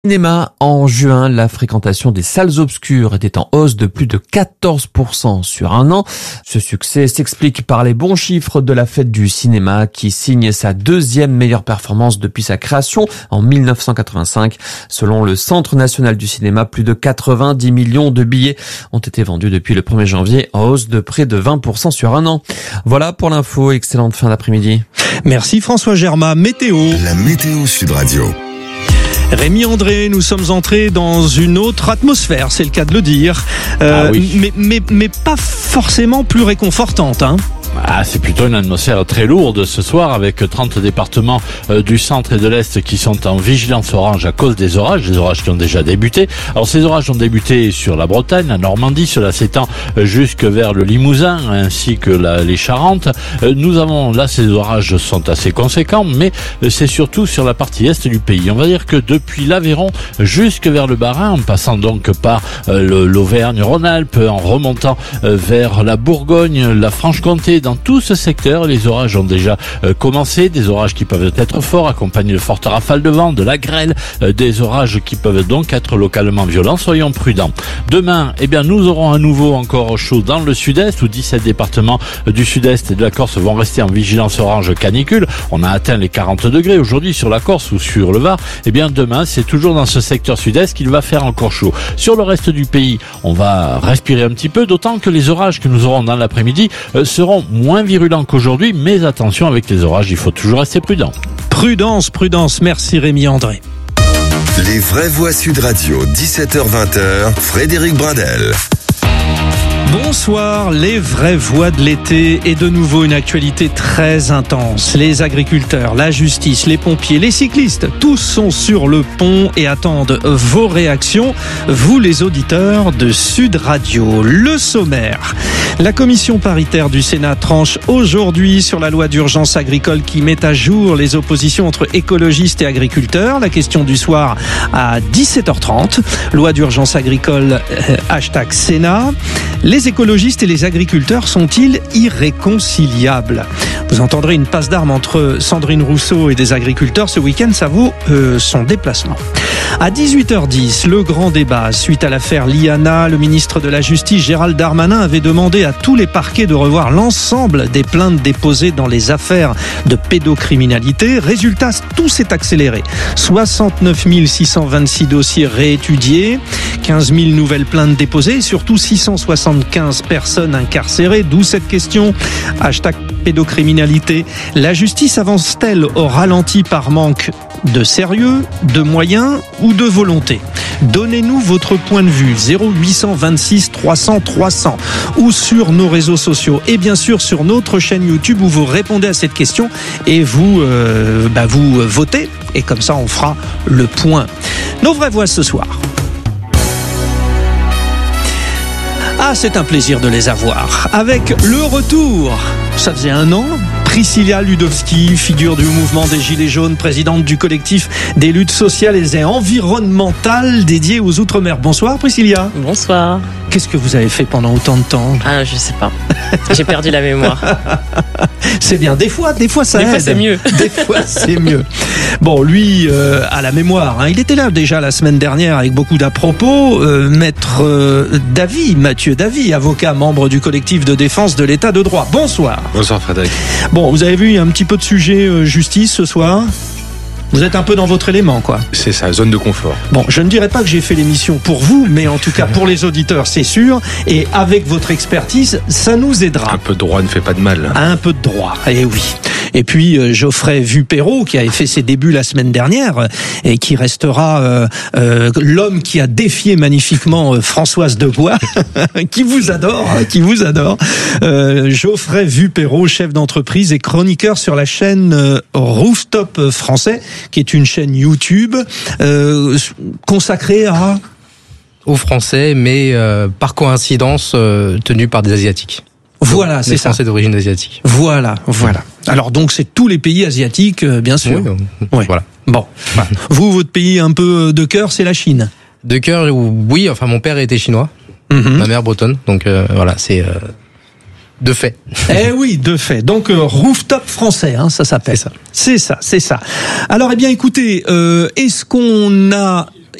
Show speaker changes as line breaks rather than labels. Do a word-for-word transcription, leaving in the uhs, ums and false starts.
Cinéma, en juin, la fréquentation des salles obscures était en hausse de plus de quatorze pour cent sur un an. Ce succès s'explique par les bons chiffres de la fête du cinéma qui signe sa deuxième meilleure performance depuis sa création en mille neuf cent quatre-vingt-cinq. Selon le Centre national du cinéma, plus de quatre-vingt-dix millions de billets ont été vendus depuis le premier janvier, en hausse de près de vingt pour cent sur un an. Voilà pour l'info, excellente fin d'après-midi.
Merci François Germain. Météo.
La météo Sud Radio.
Rémi André, nous sommes entrés dans une autre atmosphère, c'est le cas de le dire, euh,
ah oui.
mais, mais, mais pas forcément plus réconfortante, hein.
Ah, c'est plutôt une atmosphère très lourde ce soir avec trente départements euh, du centre et de l'est qui sont en vigilance orange à cause des orages, des orages qui ont déjà débuté. Alors ces orages ont débuté sur la Bretagne, la Normandie, cela s'étend jusque vers le Limousin ainsi que la, les Charentes. Euh, nous avons là, ces orages sont assez conséquents, mais euh, c'est surtout sur la partie est du pays. On va dire que depuis l'Aveyron jusque vers le Bas-Rhin, en passant donc par euh, le, l'Auvergne-Rhône-Alpes, en remontant euh, vers la Bourgogne, la Franche-Comté, dans tout ce secteur, les orages ont déjà euh, commencé, des orages qui peuvent être forts, accompagnés de fortes rafales de vent, de la grêle, euh, des orages qui peuvent donc être localement violents. Soyons prudents. Demain, eh bien, nous aurons à nouveau encore chaud dans le sud-est, où dix-sept départements euh, du sud-est et de la Corse vont rester en vigilance orange canicule. On a atteint les quarante degrés aujourd'hui sur la Corse ou sur le Var. Eh bien, demain, c'est toujours dans ce secteur sud-est qu'il va faire encore chaud. Sur le reste du pays, on va respirer un petit peu, d'autant que les orages que nous aurons dans l'après-midi euh, seront moins virulents qu'aujourd'hui, mais attention avec les orages, il faut toujours rester prudent.
Prudence, prudence, merci Rémi André.
Les vraies voix Sud Radio, dix-sept heures vingt, Frédéric Bradel.
Bonsoir, les vraies voix de l'été et de nouveau une actualité très intense. Les agriculteurs, la justice, les pompiers, les cyclistes, tous sont sur le pont et attendent vos réactions, vous les auditeurs de Sud Radio. Le sommaire. La commission paritaire du Sénat tranche aujourd'hui sur la loi d'urgence agricole qui met à jour les oppositions entre écologistes et agriculteurs. La question du soir à dix-sept heures trente. Loi d'urgence agricole, euh, hashtag Sénat. Les écologistes et les agriculteurs sont-ils irréconciliables ? Vous entendrez une passe d'armes entre Sandrine Rousseau et des agriculteurs ce week-end, ça vaut euh, son déplacement. À dix-huit heures dix, le grand débat. Suite à l'affaire Liana, le ministre de la Justice, Gérald Darmanin, avait demandé à tous les parquets de revoir l'ensemble des plaintes déposées dans les affaires de pédocriminalité. Résultat, tout s'est accéléré. soixante-neuf mille six cent vingt-six dossiers réétudiés, quinze mille nouvelles plaintes déposées et surtout six cent soixante-quinze personnes incarcérées. D'où cette question. Hashtag pédocriminalité. La justice avance-t-elle au ralenti par manque de sérieux, de moyens ou de volonté? Donnez-nous votre point de vue, zéro huit cent vingt-six trois cents trois cents, ou sur nos réseaux sociaux et bien sûr sur notre chaîne YouTube où vous répondez à cette question et vous, euh, bah vous votez et comme ça on fera le point. Nos vraies voix ce soir. Ah, c'est un plaisir de les avoir. Avec le retour, ça faisait un an, Priscilla Ludowski, figure du mouvement des Gilets jaunes, présidente du collectif des luttes sociales et environnementales dédié aux Outre-mer. Bonsoir Priscilla.
Bonsoir.
Qu'est-ce que vous avez fait pendant autant de temps ?
Ah, je sais pas. J'ai perdu la mémoire.
C'est bien. Des fois, des fois ça
des
aide.
Des fois c'est mieux.
Des fois c'est mieux. Bon, lui euh, a la mémoire. Hein. Il était là déjà la semaine dernière avec beaucoup d'à-propos. Euh, Maître euh, Davy, Mathieu Davy, avocat, membre du collectif de défense de l'état de droit. Bonsoir.
Bonsoir Frédéric.
Bon, vous avez vu un petit peu de sujet euh, justice ce soir ? Vous êtes un peu dans votre élément, quoi.
C'est ça, zone de confort.
Bon, je ne dirais pas que j'ai fait l'émission pour vous, mais en tout cas pour les auditeurs, c'est sûr. Et avec votre expertise, ça nous aidera.
Un peu de droit ne fait pas de mal.
Un peu de droit, eh oui. Et puis euh, Geoffrey Vuperrault, qui avait fait ses débuts la semaine dernière, et qui restera euh, euh, l'homme qui a défié magnifiquement euh, Françoise Debois, qui vous adore, hein, qui vous adore. Euh, Geoffrey Vuperrault, chef d'entreprise et chroniqueur sur la chaîne euh, Rooftop Français, qui est une chaîne YouTube euh, consacrée à...
aux Français, mais euh, par coïncidence euh, tenue par des Asiatiques.
Voilà, c'est ça.
Français d'origine asiatique.
Voilà, voilà. Alors donc c'est tous les pays asiatiques, euh, bien sûr.
Oui,
ouais.
Voilà.
Bon, voilà. Vous, votre pays un peu de cœur, c'est la Chine.
De cœur, oui. Enfin, mon père était chinois, mm-hmm. ma mère bretonne, donc euh, voilà, c'est. Euh... De fait.
Eh oui, de fait. Donc, euh, Rooftop Français, hein, ça s'appelle.
C'est ça.
C'est ça, c'est ça. Alors, eh bien, écoutez, euh, est-ce qu'on a